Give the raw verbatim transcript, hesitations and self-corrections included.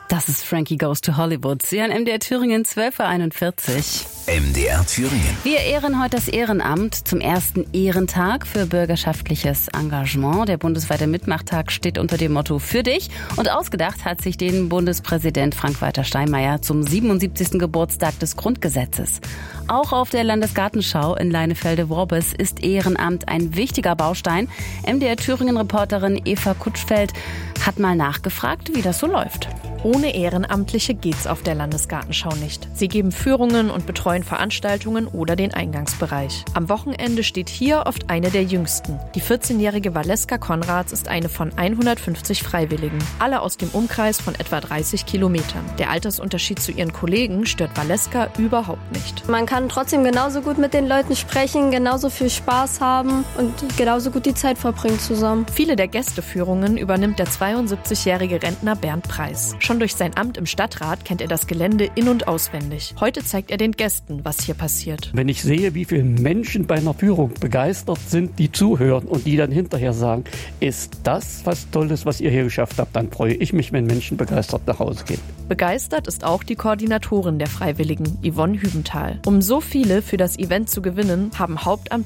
Das ist Frankie Goes to Hollywood. Sie hören M D R Thüringen zwölf Uhr einundvierzig. M D R Thüringen. Wir ehren heute das Ehrenamt zum ersten Ehrentag für bürgerschaftliches Engagement. Der bundesweite Mitmachtag steht unter dem Motto Für dich. Und ausgedacht hat sich den Bundespräsident Frank-Walter Steinmeier zum siebenundsiebzigsten Geburtstag des Grundgesetzes. Auch auf der Landesgartenschau in Leinefelde-Worbis ist Ehrenamt ein wichtiger Baustein. M D R Thüringen-Reporterin Eva Kutschfeld hat mal nachgefragt, wie das so läuft. Ohne Ehrenamtliche geht's auf der Landesgartenschau nicht. Sie geben Führungen und betreuen Veranstaltungen oder den Eingangsbereich. Am Wochenende steht hier oft eine der jüngsten. Die vierzehnjährige Valeska Konrads ist eine von hundertfünfzig Freiwilligen. Alle aus dem Umkreis von etwa dreißig Kilometern. Der Altersunterschied zu ihren Kollegen stört Valeska überhaupt nicht. Man kann trotzdem genauso gut mit den Leuten sprechen, genauso viel Spaß haben und genauso gut die Zeit verbringen zusammen. Viele der Gästeführungen übernimmt der zweiundsiebzigjährige Rentner Bernd Preis. Schon durch sein Amt im Stadtrat kennt er das Gelände in- und auswendig. Heute zeigt er den Gästen, was hier passiert. Wenn ich sehe, wie viele Menschen bei einer Führung begeistert sind, die zuhören und die dann hinterher sagen, ist das was Tolles, was ihr hier geschafft habt, dann freue ich mich, wenn Menschen begeistert nach Hause gehen. Begeistert ist auch die Koordinatorin der Freiwilligen, Yvonne Hübenthal. Um so viele für das Event zu gewinnen, haben Hauptamt